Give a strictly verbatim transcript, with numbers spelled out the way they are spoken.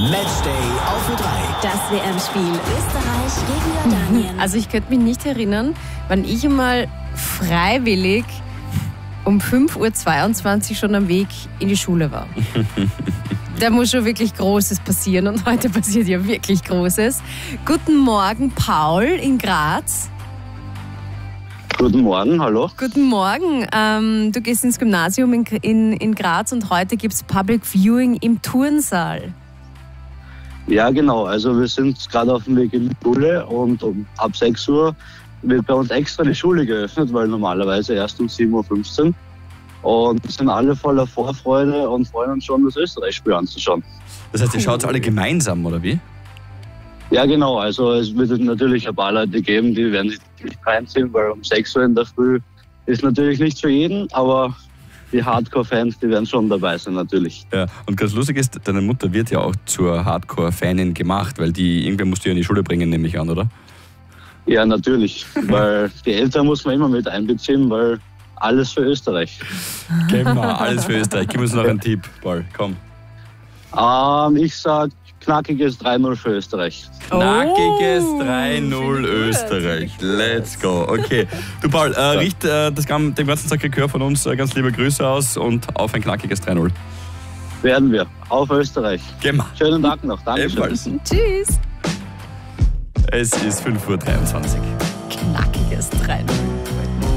Matchday auf U drei. Das W M-Spiel Österreich gegen Jordanien. Also ich könnte mich nicht erinnern, wann ich einmal freiwillig um fünf Uhr zweiundzwanzig schon am Weg in die Schule war. Da muss schon wirklich Großes passieren und heute passiert ja wirklich Großes. Guten Morgen, Paul in Graz. Guten Morgen, hallo. Guten Morgen. Ähm, du gehst ins Gymnasium in, in, in Graz und heute gibt es Public Viewing im Turnsaal. Ja, genau. Also wir sind gerade auf dem Weg in die Schule und um, ab sechs Uhr wird bei uns extra die Schule geöffnet, weil normalerweise erst um sieben Uhr fünfzehn. Und wir sind alle voller Vorfreude und freuen uns schon, das Österreich-Spiel anzuschauen. Das heißt, ihr schaut alle gemeinsam, oder wie? Ja, genau. Also es wird natürlich ein paar Leute geben, die werden sich nicht reinziehen, weil um sechs Uhr in der Früh ist natürlich nicht für jeden, aber die Hardcore-Fans, die werden schon dabei sein, natürlich. Ja, und ganz lustig ist, deine Mutter wird ja auch zur Hardcore-Fanin gemacht, weil die irgendwer musst du ja in die Schule bringen, nehme ich an, oder? Ja, natürlich. Weil die Eltern muss man immer mit einbeziehen, weil alles für Österreich. Gib mal, alles für Österreich. Gib uns noch einen Tipp, Paul, komm. Ähm, ich sag knackiges drei null für Österreich. Knackiges Oh, drei null Österreich. Let's go. Okay. Du Paul, äh, richt äh, das, dem ganzen Sacré-Cœur von uns äh, ganz liebe Grüße aus und auf ein knackiges drei null. Werden wir. Auf Österreich. Geh mal. Schönen Tag noch. Dankeschön. Ebenfalls. Tschüss. Es ist fünf Uhr dreiundzwanzig. Knackiges drei null.